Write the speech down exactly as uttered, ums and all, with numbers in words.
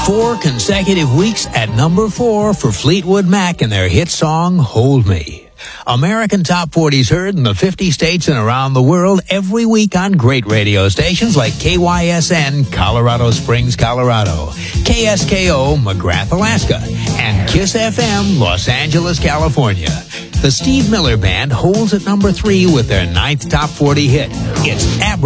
Four consecutive weeks at number four for Fleetwood Mac and their hit song, Hold Me. American Top forty's heard in the fifty states and around the world every week on great radio stations like K Y S N, Colorado Springs, Colorado, K S K O, McGrath, Alaska, and KISS F M, Los Angeles, California. The Steve Miller Band holds at number three with their ninth Top forty hit. It's Ab-